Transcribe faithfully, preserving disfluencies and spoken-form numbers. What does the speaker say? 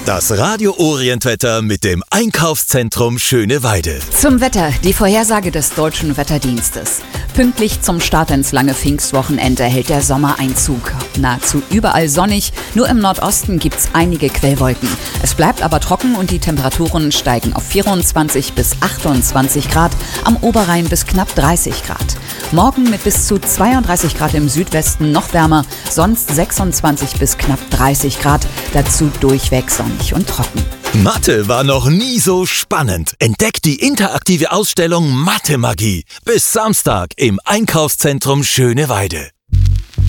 Das Radio Orientwetter mit dem Einkaufszentrum Schöneweide. Zum Wetter, die Vorhersage des Deutschen Wetterdienstes. Pünktlich zum Start ins lange Pfingstwochenende hält der Sommer Einzug. Nahezu überall sonnig, nur im Nordosten gibt's einige Quellwolken. Es bleibt aber trocken und die Temperaturen steigen auf vierundzwanzig bis achtundzwanzig Grad, am Oberrhein bis knapp dreißig Grad. Morgen mit bis zu zweiunddreißig Grad im Südwesten noch wärmer, sonst sechsundzwanzig bis knapp dreißig Grad, dazu durchweg sonnig und trocken. Mathe war noch nie so spannend. Entdeckt die interaktive Ausstellung Mathe Magie bis Samstag im Einkaufszentrum Schöneweide.